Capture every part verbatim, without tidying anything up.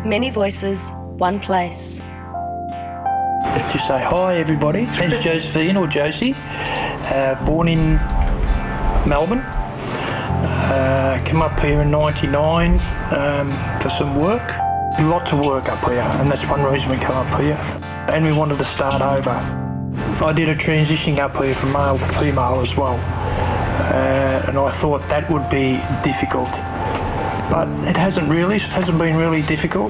Many voices, one place. Just say hi everybody. My name's Josephine or Josie, uh, born in Melbourne. Uh, came up here in ninety-nine um, for some work. Lots of work up here, and that's one reason we come up here. And we wanted to start over. I did a transitioning up here from male to female as well, uh, and I thought that would be difficult, but it hasn't really. It hasn't been really difficult.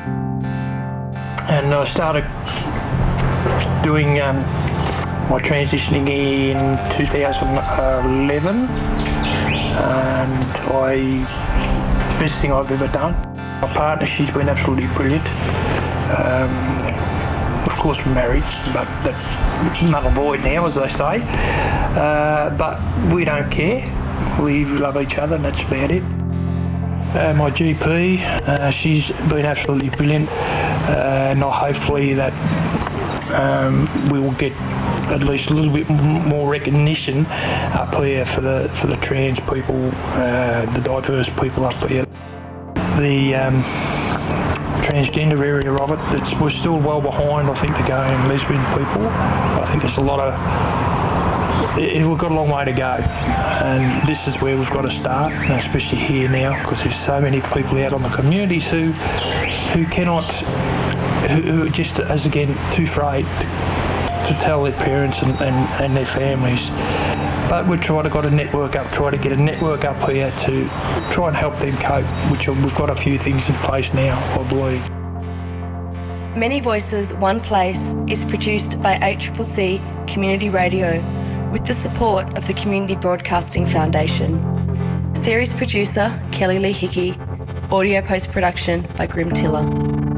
And I started doing um, my transitioning in two thousand eleven, and I best thing I've ever done. My partner, she's been absolutely brilliant. Um, of course we're married, but that's null and void now, as they say. Uh, but we don't care. We love each other, and that's about it. Uh, my G P, uh, she's been absolutely brilliant, uh, and hopefully that um, we will get at least a little bit more recognition up here for the for the trans people, uh, the diverse people up here. The um, transgender area of it, it's, we're still well behind, I think, the gay and lesbian people. I think there's a lot of It, we've got a long way to go, and this is where we've got to start, especially here now, because there's so many people out on the communities who who cannot, who, who are just, as again, too afraid to tell their parents and, and, and their families. But we're trying to got a network up, try to get a network up here to try and help them cope, which we've got a few things in place now, I believe. Many Voices, One Place is produced by H C C Community Radio, with the support of the Community Broadcasting Foundation. Series producer, Kelly Lee Hickey. Audio post-production by Grim Tiller.